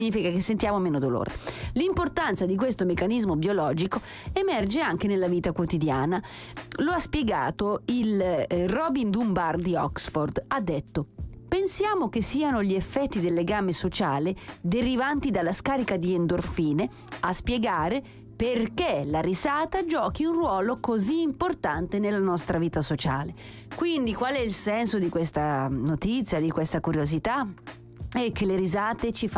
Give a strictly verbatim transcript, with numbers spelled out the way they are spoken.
significa che sentiamo meno dolore. L'importanza di questo meccanismo biologico emerge anche nella vita quotidiana. Lo ha spiegato il eh, Robin Dunbar di Oxford. Ha detto: pensiamo che siano gli effetti del legame sociale derivanti dalla scarica di endorfine a spiegare perché la risata giochi un ruolo così importante nella nostra vita sociale. Quindi qual è il senso di questa notizia, di questa curiosità? È che le risate ci fanno